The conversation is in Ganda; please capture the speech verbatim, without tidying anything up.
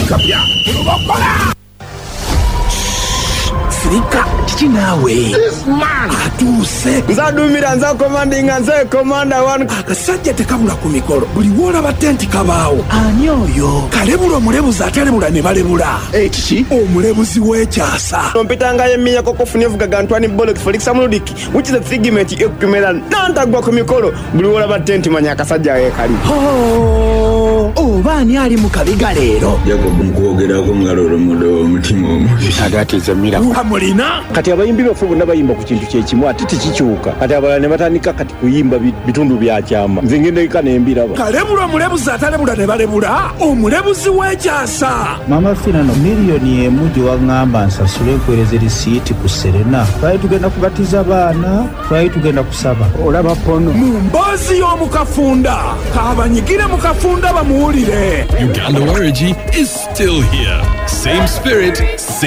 kapya lubakola Sirika kiki naawe atuuse nzadumira nza komandinga nze komanda wanu akasajja tekabula ku mikolo buli woolaba tenti kabaawo ani oyo kalebula omulebuzi atalebula ne balebula ekiki omulebuzi w'ekyasa ompitangayo eminya kokofuna evugaga ntwani bolok felix amuludiki which is a figment ekumera nantagwa ku mikolo buli woolaba tenti manya akasajja wekali oba ani ali mu kabiga leero jacob nkwogerako ngalolo mudo omutima omubi agatiza mira mulina kati abayimbi baffe bonna bayimba ku kintu kyekimu ate tekikyuka kati abalala ne batandika kati kuyimba bitundu bya kyama nze ngendeka nembiraba kalebula omulebuzi atalebula ne balebula omulebuzi w'ekyasa mama finano miliyoni emu gye waŋŋamba nsasule nkwereza erisiiti ku serena twali tugenda kugatiza baana twali tugenda kusaba olaba pono mu mboozi y'omu kafunda kabanyigire mu kafunda bamuwulire Uganda Origi is still here. Same spirit,